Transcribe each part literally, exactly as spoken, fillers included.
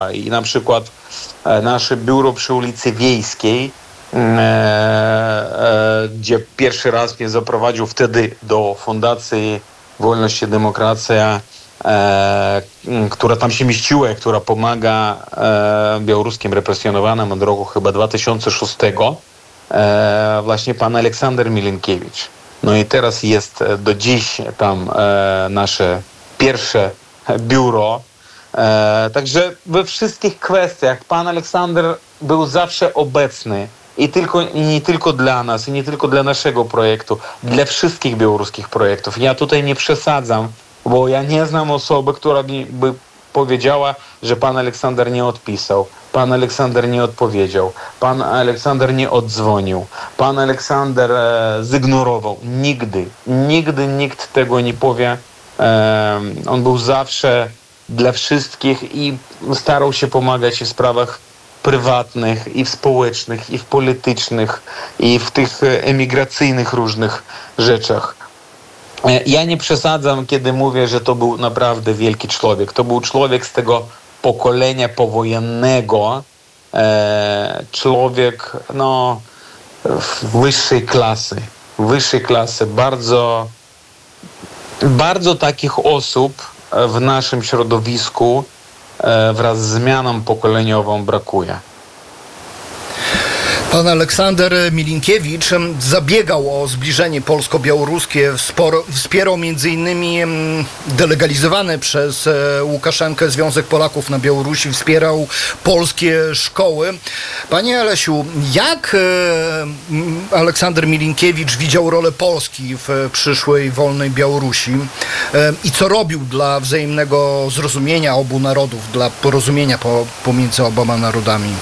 I na przykład nasze biuro przy ulicy Wiejskiej, e, e, gdzie pierwszy raz mnie zaprowadził wtedy do Fundacji Wolność i Demokracja, e, która tam się mieściła, która pomaga e, białoruskim represjonowanym od roku chyba dwa tysiące szóstego, e, właśnie pan Aleksander Milinkiewicz. No i teraz jest do dziś tam e, nasze pierwsze biuro. E, także we wszystkich kwestiach pan Aleksander był zawsze obecny i, tylko, i nie tylko dla nas, i nie tylko dla naszego projektu, dla wszystkich białoruskich projektów. Ja tutaj nie przesadzam, bo ja nie znam osoby, która mi by powiedziała, że pan Aleksander nie odpisał, pan Aleksander nie odpowiedział, pan Aleksander nie oddzwonił, pan Aleksander e, zignorował. Nigdy, nigdy nikt tego nie powie. E, on był zawsze dla wszystkich i starał się pomagać w sprawach prywatnych, i w społecznych, i w politycznych, i w tych emigracyjnych różnych rzeczach. Ja nie przesadzam, kiedy mówię, że to był naprawdę wielki człowiek. To był człowiek z tego pokolenia powojennego, e, człowiek no, wyższej klasy, wyższej klasy. Bardzo, bardzo takich osób w naszym środowisku e, wraz z zmianą pokoleniową brakuje. Pan Aleksander Milinkiewicz zabiegał o zbliżenie polsko-białoruskie, wspierał między innymi delegalizowany przez Łukaszenkę Związek Polaków na Białorusi, wspierał polskie szkoły. Panie Alesiu, jak Aleksander Milinkiewicz widział rolę Polski w przyszłej wolnej Białorusi i co robił dla wzajemnego zrozumienia obu narodów, dla porozumienia pomiędzy oboma narodami?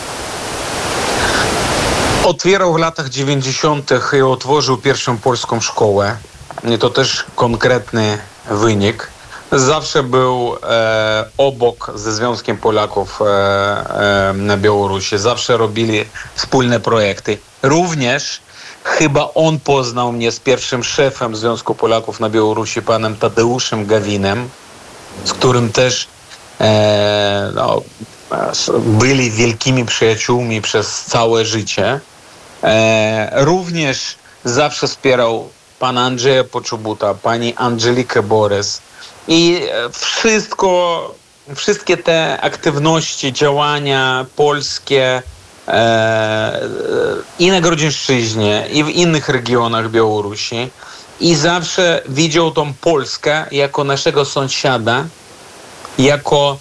Otwierał w latach dziewięćdziesiątych i otworzył pierwszą polską szkołę. I to też konkretny wynik. Zawsze był e, obok ze Związkiem Polaków e, e, na Białorusi. Zawsze robili wspólne projekty. Również chyba on poznał mnie z pierwszym szefem Związku Polaków na Białorusi, panem Tadeuszem Gawinem, z którym też e, no, byli wielkimi przyjaciółmi przez całe życie. E, również zawsze wspierał pana Andrzeja Poczobuta, pani Angelikę Borys i wszystko, wszystkie te aktywności, działania polskie e, i na Grodzieńszczyźnie, i w innych regionach Białorusi, i zawsze widział tą Polskę jako naszego sąsiada, jako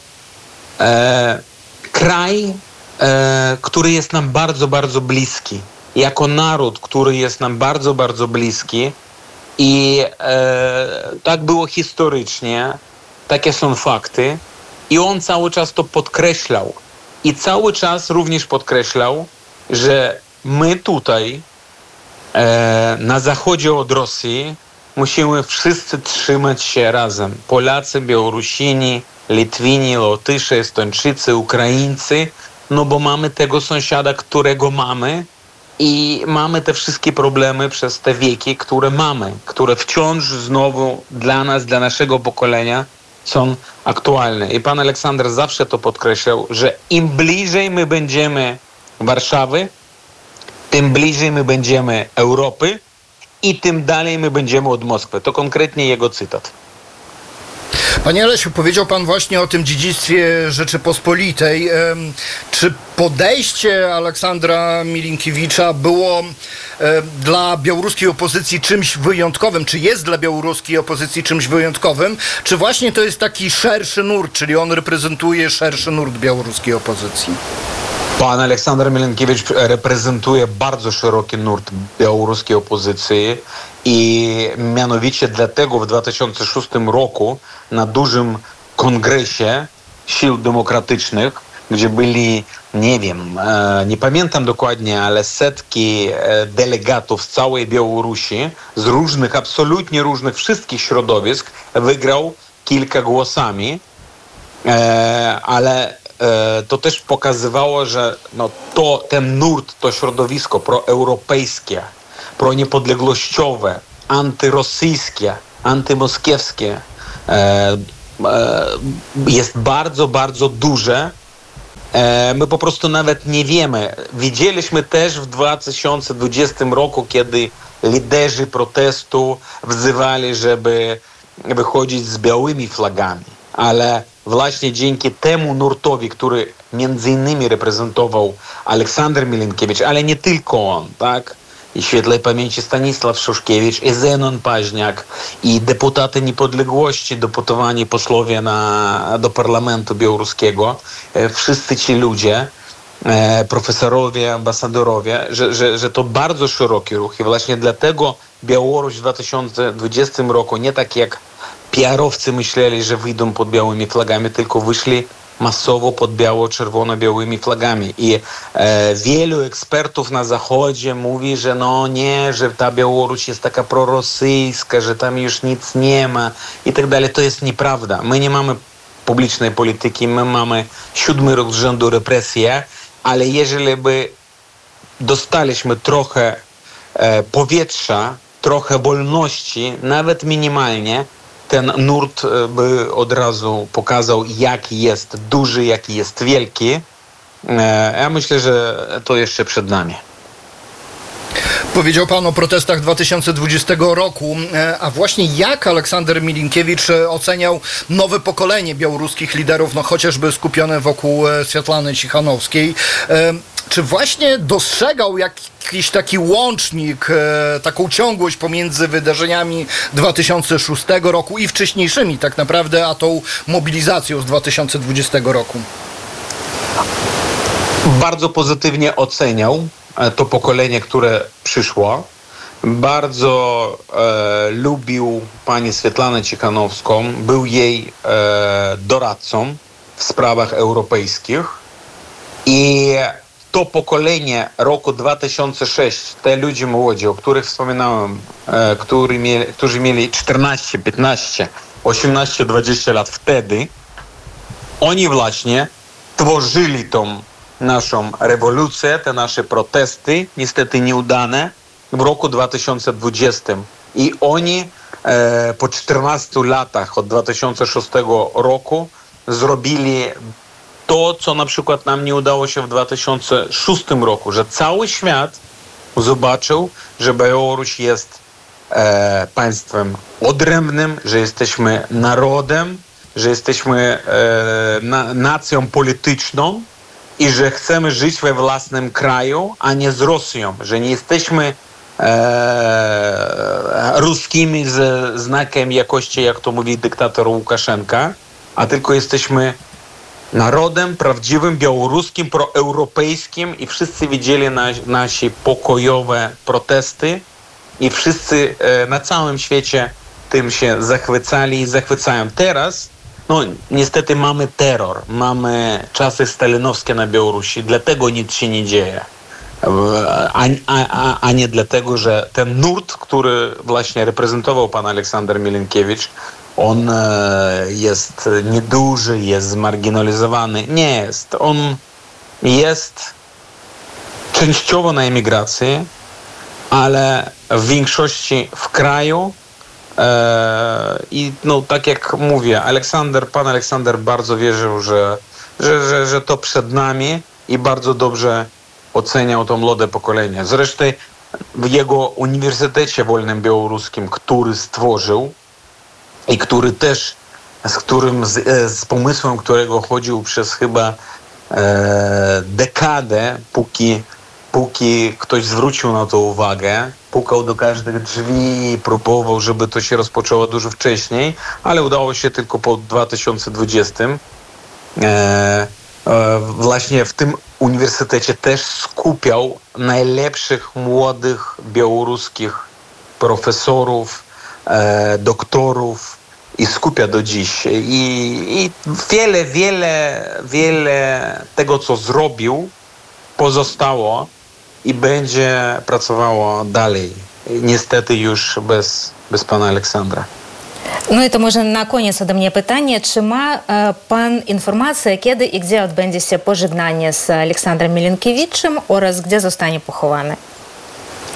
e, kraj, e, który jest nam bardzo, bardzo bliski. Jako naród, który jest nam bardzo, bardzo bliski. I e, tak było historycznie. Takie są fakty. I on cały czas to podkreślał. I cały czas również podkreślał, że my tutaj e, na zachodzie od Rosji musimy wszyscy trzymać się razem. Polacy, Białorusini, Litwini, Lotysze, Estończycy, Ukraińcy, no bo mamy tego sąsiada, którego mamy i mamy te wszystkie problemy przez te wieki, które mamy, które wciąż znowu dla nas, dla naszego pokolenia są aktualne. I pan Aleksander zawsze to podkreślał, że im bliżej my będziemy Warszawy, tym bliżej my będziemy Europy i tym dalej my będziemy od Moskwy. To konkretnie jego cytat. Panie Alesiu, powiedział pan właśnie o tym dziedzictwie Rzeczypospolitej. Czy podejście Aleksandra Milinkiewicza było dla białoruskiej opozycji czymś wyjątkowym? Czy jest dla białoruskiej opozycji czymś wyjątkowym? Czy właśnie to jest taki szerszy nurt, czyli on reprezentuje szerszy nurt białoruskiej opozycji? Pan Aleksander Milinkiewicz reprezentuje bardzo szeroki nurt białoruskiej opozycji i mianowicie dlatego w dwa tysiące szóstym roku na dużym kongresie sił demokratycznych, gdzie byli, nie wiem, nie pamiętam dokładnie, ale setki delegatów z całej Białorusi, z różnych, absolutnie różnych wszystkich środowisk, wygrał kilka głosami, ale to też pokazywało, że no to, ten nurt, to środowisko proeuropejskie, proniepodległościowe, antyrosyjskie, antymoskiewskie e, e, jest bardzo, bardzo duże My po prostu nawet nie wiemy. Widzieliśmy też w dwa tysiące dwudziestym roku, kiedy liderzy protestu wzywali, żeby wychodzić z białymi flagami. Ale właśnie dzięki temu nurtowi, który między innymi reprezentował Aleksander Milinkiewicz, ale nie tylko on, tak? I świetlej pamięci Stanisław Szuszkiewicz, i Zenon Paźniak, i deputaty Niepodległości, deputowani posłowie na, do parlamentu białoruskiego, e, wszyscy ci ludzie, e, profesorowie, ambasadorowie, że, że, że to bardzo szeroki ruch i właśnie dlatego Białoruś w dwa tysiące dwudziestym roku nie tak jak P R-owcy myśleli, że wyjdą pod białymi flagami, tylko wyszli masowo pod biało-czerwono-białymi flagami. I e, wielu ekspertów na Zachodzie mówi, że no nie, że ta Białoruś jest taka prorosyjska, że tam już nic nie ma i tak dalej. To jest nieprawda. My nie mamy publicznej polityki, my mamy siódmy rok z rzędu represję, ale jeżeli by dostaliśmy trochę e, powietrza, trochę wolności, nawet minimalnie, ten nurt by od razu pokazał, jaki jest duży, jaki jest wielki. Ja myślę, że to jeszcze przed nami. Powiedział pan o protestach dwa tysiące dwudziestego roku, a właśnie jak Aleksander Milinkiewicz oceniał nowe pokolenie białoruskich liderów, no chociażby skupione wokół Światlany Cichanowskiej. Czy właśnie dostrzegał jakiś taki łącznik, taką ciągłość pomiędzy wydarzeniami dwa tysiące szóstego roku i wcześniejszymi tak naprawdę, a tą mobilizacją z dwa tysiące dwudziestego roku? Bardzo pozytywnie oceniał to pokolenie, które przyszło. Bardzo e, lubił pani Świetlanę Cichanowską, był jej e, doradcą w sprawach europejskich i to pokolenie roku dwa tysiące szóstego, te ludzie młodzi, o których wspominałem, e, którzy, mieli, którzy mieli czternaście, piętnaście, osiemnaście, dwadzieścia lat wtedy, oni właśnie tworzyli tą naszą rewolucję, te nasze protesty, niestety nieudane, w roku dwa tysiące dwudziestym. I oni e, po czternastu latach od dwa tysiące szóstego roku zrobili to, co na przykład nam nie udało się w dwa tysiące szóstym roku, że cały świat zobaczył, że Białoruś jest e, państwem odrębnym, że jesteśmy narodem, że jesteśmy e, na, nacją polityczną i że chcemy żyć we własnym kraju, a nie z Rosją, że nie jesteśmy e, ruskimi ze znakiem jakości, jak to mówi dyktator Łukaszenka, a tylko jesteśmy narodem prawdziwym, białoruskim, proeuropejskim i wszyscy widzieli na, nasze pokojowe protesty i wszyscy e, na całym świecie tym się zachwycali i zachwycają. Teraz no niestety mamy terror, mamy czasy stalinowskie na Białorusi, dlatego nic się nie dzieje. A, a, a nie dlatego, że ten nurt, który właśnie reprezentował pan Aleksander Milinkiewicz, on jest nieduży, jest zmarginalizowany. Nie jest. On jest częściowo na emigracji, ale w większości w kraju. I no tak jak mówię, Aleksander, pan Aleksander bardzo wierzył, że, że, że, że to przed nami i bardzo dobrze oceniał to młode pokolenie. Zresztą w jego Uniwersytecie Wolnym Białoruskim, który stworzył i który też, z którym, z, z pomysłem którego chodził przez chyba e, dekadę, póki Póki ktoś zwrócił na to uwagę, pukał do każdych drzwi, próbował, żeby to się rozpoczęło dużo wcześniej, ale udało się tylko po dwa tysiące dwudziestym. E, e, właśnie w tym uniwersytecie też skupiał najlepszych młodych białoruskich profesorów, e, doktorów i skupia do dziś. I, i wiele, wiele, wiele tego, co zrobił, pozostało i będzie pracowało dalej. Niestety już bez, bez pana Aleksandra. No i to może na koniec ode mnie pytanie, czy ma e, pan informację, kiedy i gdzie odbędzie się pożegnanie z Aleksandrem Milinkiewiczem oraz gdzie zostanie pochowany?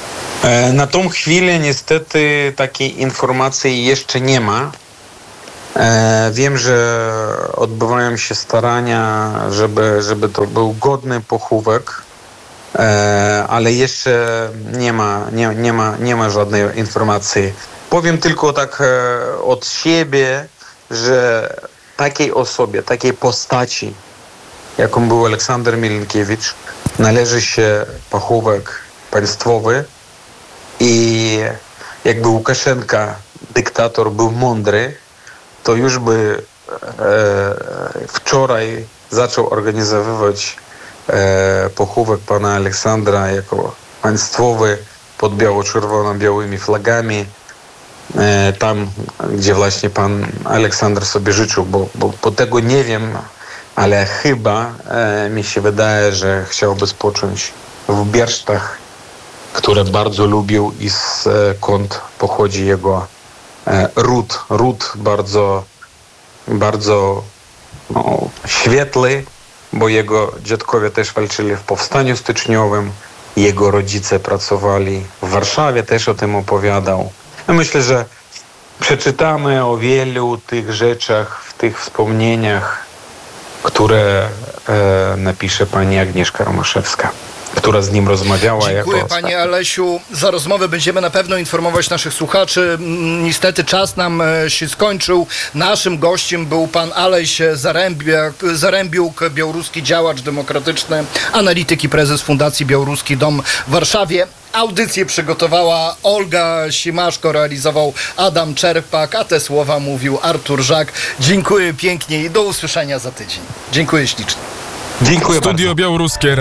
E, na tą chwilę niestety takiej informacji jeszcze nie ma. E, wiem, że odbywają się starania, żeby, żeby to był godny pochówek, e, ale jeszcze nie ma, nie, nie ma, nie ma żadnej informacji. Powiem tylko tak e, od siebie, że takiej osobie, takiej postaci, jaką był Aleksander Milinkiewicz, należy się pochówek państwowy i jakby Łukaszenka, dyktator, był mądry, to już by e, wczoraj zaczął organizowywać e, pochówek pana Aleksandra jako państwowy pod biało-czerwono-białymi flagami, e, tam, gdzie właśnie pan Aleksander sobie życzył, bo, bo, bo tego nie wiem, ale chyba e, mi się wydaje, że chciałby spocząć w Biersztach, które bardzo lubił i skąd pochodzi jego e, ród. Ród bardzo, bardzo no, świetły, bo jego dziadkowie też walczyli w powstaniu styczniowym, jego rodzice pracowali w Warszawie, też o tym opowiadał. Ja myślę, że przeczytamy o wielu tych rzeczach w tych wspomnieniach, które e, napisze pani Agnieszka Romaszewska, która z nim rozmawiała. Dziękuję jako panie Alesiu za rozmowę. Będziemy na pewno informować naszych słuchaczy. Niestety czas nam e, się skończył. Naszym gościem był pan Aleś Zarębiak, Zarębiuk, białoruski działacz demokratyczny, analityk i prezes Fundacji Białoruski Dom w Warszawie. Audycję przygotowała Olga Simaszko, realizował Adam Czerpak, a te słowa mówił Artur Żak. Dziękuję pięknie i do usłyszenia za tydzień. Dziękuję ślicznie. Dziękuję bardzo. Studio Białoruskie.